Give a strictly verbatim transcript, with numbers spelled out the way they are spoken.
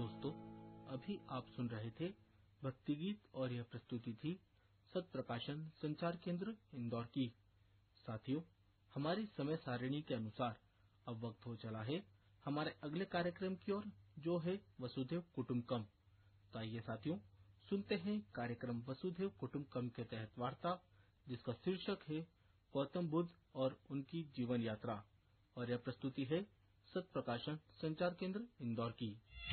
दोस्तों, अभी आप सुन रहे थे भक्ति गीत और यह प्रस्तुति थी सत प्रकाशन संचार केंद्र इंदौर की। साथियों, हमारी समय सारिणी के अनुसार अब वक्त हो चला है हमारे अगले कार्यक्रम की ओर, जो है वसुधैव कुटुंबकम। तो आइए साथियों, सुनते हैं कार्यक्रम वसुधैव कुटुंबकम के तहत वार्ता, जिसका शीर्षक है गौतम बुद्ध और उनकी जीवन यात्रा, और यह प्रस्तुति है सत प्रकाशन संचार केंद्र इंदौर की।